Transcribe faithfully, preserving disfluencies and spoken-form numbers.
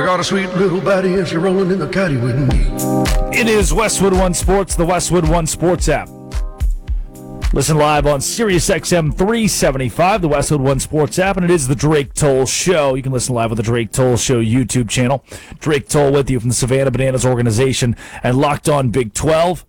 got a sweet little baddie and she's rolling in the caddy with me. It is Westwood One Sports, the Westwood One Sports app. Listen live on Sirius X M three seventy-five, the Westwood One Sports app, and it is the Drake Toll Show. You can listen live with the Drake Toll Show YouTube channel. Drake Toll with you from the Savannah Bananas organization and Locked On Big twelve.